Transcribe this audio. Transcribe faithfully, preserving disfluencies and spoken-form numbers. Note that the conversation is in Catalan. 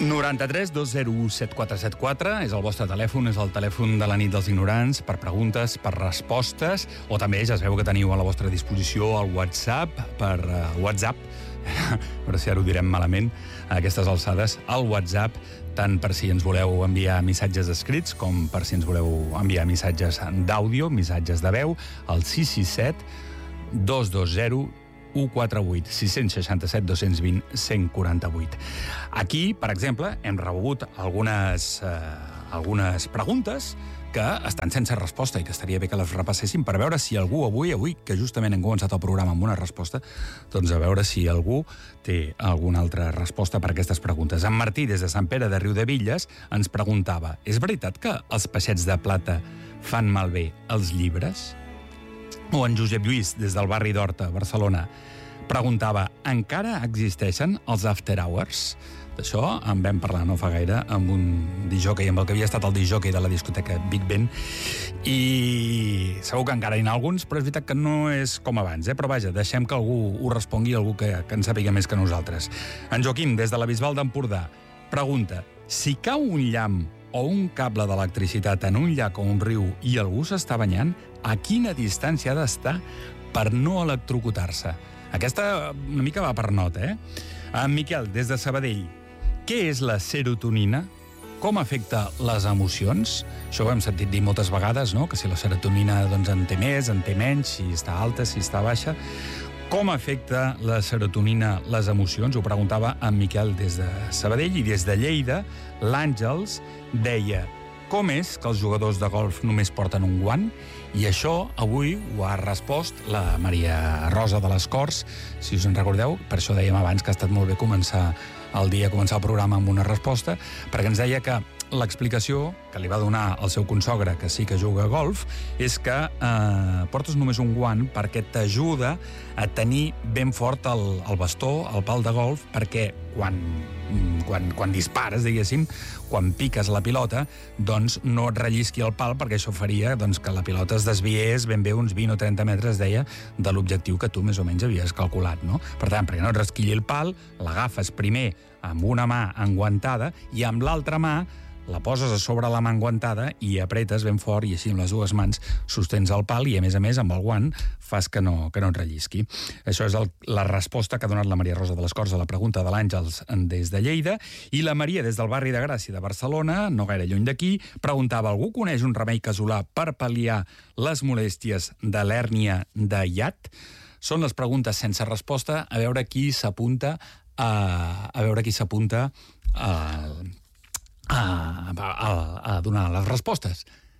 noranta-tres dos zero u set quatre set quatre és el vostre telèfon, és el telèfon de la nit dels ignorants per preguntes, per respostes, o també ja sabeu que teniu a la vostra disposició el WhatsApp, per uh, WhatsApp, però si ara ho direm malament, a aquestes alçades, el WhatsApp, tant per si ens voleu enviar missatges escrits com per si ens voleu enviar missatges d'àudio, missatges de veu, al sis sis set dos dos zero u quatre vuit, sis sis set dos dos zero un quatre vuit. Aquí, per exemple, hem rebut algunes, eh, algunes preguntes que estan sense resposta i que estaria bé que les repasséssim per veure si algú avui, avui, que justament hem començat el programa amb una resposta, doncs a veure si algú té alguna altra resposta per a aquestes preguntes. En Martí, des de Sant Pere de Riudebitlles, ens preguntava: és veritat que els peixets de plata fan malbé els llibres? O en Josep Lluís, des del barri d'Horta, Barcelona, preguntava: encara existeixen els after hours? D'això en vam parlar no fa gaire amb un discjòquei, amb el que havia estat el discjòquei de la discoteca Big Ben, i segur que encara hi ha alguns, però és veritat que no és com abans, eh? Però vaja, deixem que algú ho respongui, algú que, que en sàpiga més que nosaltres. En Joaquim, des de la Bisbal d'Empordà, pregunta: si cau un llamp o un cable d'electricitat en un llac o un riu i algú s'està banyant, a quina distància ha d'estar per no electrocutar-se? Aquesta una mica va per nota, eh? En Miquel, des de Sabadell, què és la serotonina? Com afecta les emocions? Això ho hem sentit dir moltes vegades, no? Que si la serotonina doncs, en té més, en té menys, si està alta, si està baixa. Com afecta la serotonina les emocions? Ho preguntava en Miquel des de Sabadell, i des de Lleida l'Àngels deia: com és que els jugadors de golf només porten un guant? I això avui ho ha respost la Maria Rosa de les Corts, si us en recordeu. Per això dèiem abans que ha estat molt bé començar el dia, començar el programa amb una resposta, perquè ens deia que l'explicació que li va donar el seu consogre, que sí que juga a golf, és que eh, portes només un guant perquè t'ajuda a tenir ben fort el, el bastó, el pal de golf, perquè quan, quan, quan dispares, diguéssim, quan piques la pilota, doncs no et rellisqui el pal, perquè això faria doncs, que la pilota es desviés ben bé uns vint o trenta metres, deia, de l'objectiu que tu més o menys havies calculat, no? Per tant, perquè no et rasquilli el pal, l'agafes primer amb una mà enguantada i amb l'altra mà la poses a sobre la mà enguantada i apretes ben fort, i així amb les dues mans sostens el pal i, a més a més, amb el guant fas que no, que no et rellisqui. Això és el, la resposta que ha donat la Maria Rosa de les Corts a la pregunta de l'Àngels des de Lleida. I la Maria, des del barri de Gràcia de Barcelona, no gaire lluny d'aquí, preguntava: algú coneix un remei casolà per pal·liar les molèsties de l'hèrnia de hiat? Són les preguntes sense resposta. A veure qui s'apunta a, a veure qui s'apunta a... A, a, a donar les respostes.